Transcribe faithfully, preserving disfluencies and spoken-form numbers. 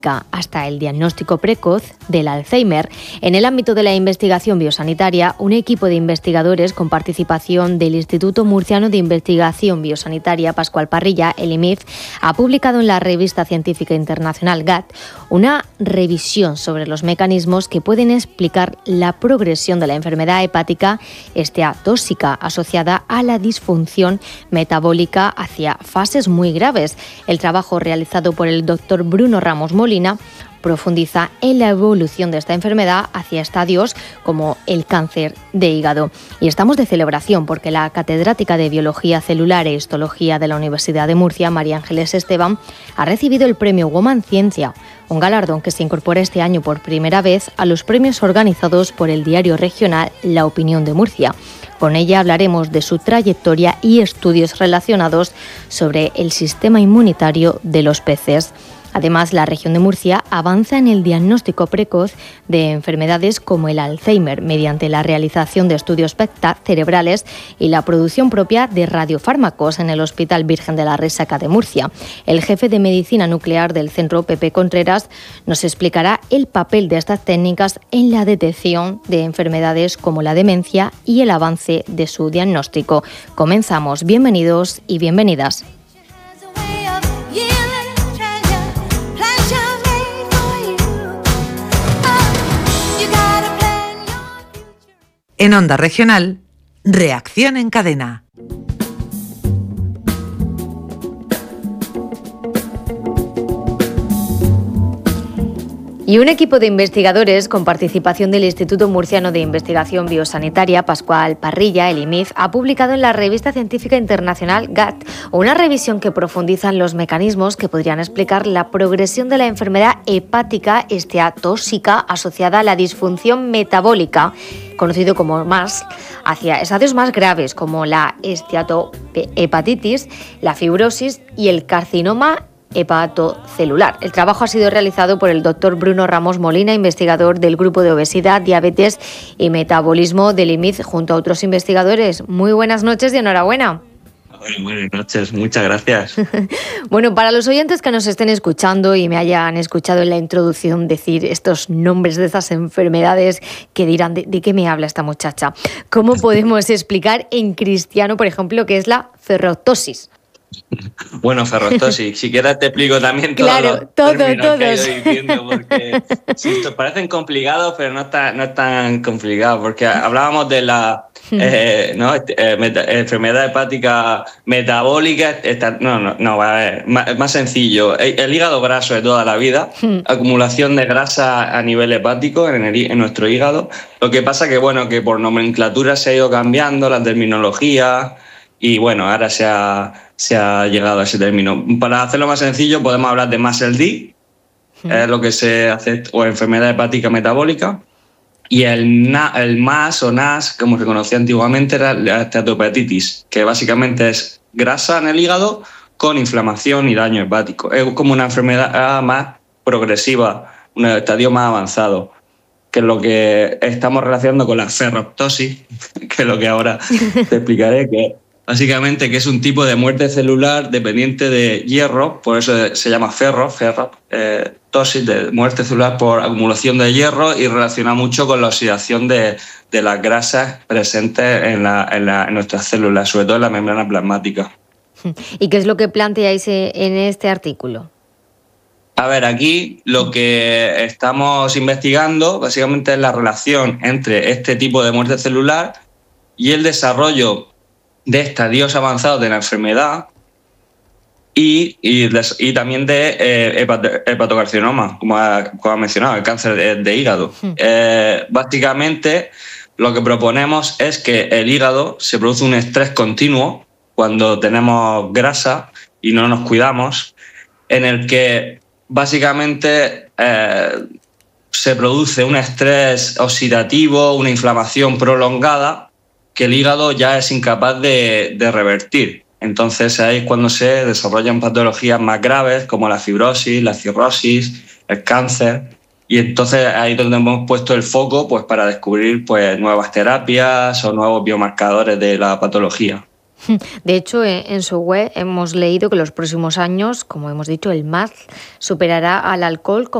hasta el diagnóstico precoz del Alzheimer. En el ámbito de la investigación biosanitaria, un equipo de investigadores con participación del Instituto Murciano de Investigación Biosanitaria Pascual Parrilla, el I M I F, ha publicado en la revista científica internacional G A T una revisión sobre los mecanismos que pueden explicar la progresión de la enfermedad hepática esteatóxica asociada a la disfunción metabólica hacia fases muy graves. El trabajo realizado por el doctor Bruno Ramos Molina profundiza en la evolución de esta enfermedad hacia estadios como el cáncer de hígado. Y estamos de celebración porque la catedrática de Biología Celular e Histología de la Universidad de Murcia, María Ángeles Esteban, ha recibido el premio Woman Ciencia, un galardón que se incorpora este año por primera vez a los premios organizados por el diario regional La Opinión de Murcia. Con ella hablaremos de su trayectoria y estudios relacionados sobre el sistema inmunitario de los peces. Además, la región de Murcia avanza en el diagnóstico precoz de enfermedades como el Alzheimer mediante la realización de estudios P E T cerebrales y la producción propia de radiofármacos en el Hospital Virgen de la Resaca de Murcia. El jefe de medicina nuclear del centro, Pepe Contreras, nos explicará el papel de estas técnicas en la detección de enfermedades como la demencia y el avance de su diagnóstico. Comenzamos. Bienvenidos y bienvenidas. En Onda Regional, Reacción en Cadena. Y un equipo de investigadores con participación del Instituto Murciano de Investigación Biosanitaria Pascual Parrilla, el I M I F, ha publicado en la revista científica internacional G A T una revisión que profundiza en los mecanismos que podrían explicar la progresión de la enfermedad hepática esteatóxica asociada a la disfunción metabólica, conocido como M A S, hacia estadios más graves como la esteatohepatitis, la fibrosis y el carcinoma hepatocelular. El trabajo ha sido realizado por el doctor Bruno Ramos Molina, investigador del Grupo de Obesidad, Diabetes y Metabolismo del I M I F, junto a otros investigadores. Muy buenas noches y enhorabuena. Buenas noches, muchas gracias. Bueno, para los oyentes que nos estén escuchando y me hayan escuchado en la introducción decir estos nombres de estas enfermedades, que dirán, ¿de, de qué me habla esta muchacha? ¿Cómo podemos explicar en cristiano, por ejemplo, qué es la ferroptosis? Bueno, ferroptosis, si quieres te explico también todos claro, los todo, términos todos. que he ido diciendo, porque sí, estos parecen complicados, pero no, está, no es tan complicado, porque hablábamos de la eh, ¿no? eh, meta, enfermedad hepática metabólica, esta, no, no, no, a ver, más, más sencillo, el, el hígado graso de toda la vida, acumulación de grasa a nivel hepático en, el, en nuestro hígado, lo que pasa que, bueno, que por nomenclatura se ha ido cambiando la terminología y, bueno, ahora se ha... se ha llegado a ese término. Para hacerlo más sencillo, podemos hablar de M A S L D, sí. Es lo que se hace, o enfermedad hepática metabólica, y el, na, el M A S o N A S, como se conocía antiguamente, era la esteatohepatitis, que básicamente es grasa en el hígado con inflamación y daño hepático. Es como una enfermedad más progresiva, un estadio más avanzado, que es lo que estamos relacionando con la ferroptosis, que es lo que ahora te explicaré, que básicamente que es un tipo de muerte celular dependiente de hierro, por eso se llama ferro, ferro eh, tosis, de muerte celular por acumulación de hierro, y relaciona mucho con la oxidación de, de las grasas presentes en, la, en, la, en nuestras células, sobre todo en la membrana plasmática. ¿Y qué es lo que planteáis en este artículo? A ver, aquí lo que estamos investigando básicamente es la relación entre este tipo de muerte celular y el desarrollo de estadios avanzados de la enfermedad y, y, de, y también de eh, hepato, hepatocarcinoma, como ha, como ha mencionado, el cáncer de, de hígado. Sí. Eh, básicamente, lo que proponemos es que el hígado se produce un estrés continuo cuando tenemos grasa y no nos cuidamos, en el que básicamente eh, se produce un estrés oxidativo, una inflamación prolongada, que el hígado ya es incapaz de, de revertir. Entonces ahí es cuando se desarrollan patologías más graves como la fibrosis, la cirrosis, el cáncer, y entonces ahí es donde hemos puesto el foco, pues, para descubrir, pues, nuevas terapias o nuevos biomarcadores de la patología. De hecho, en su web hemos leído que en los próximos años, como hemos dicho, el M A D superará al alcohol como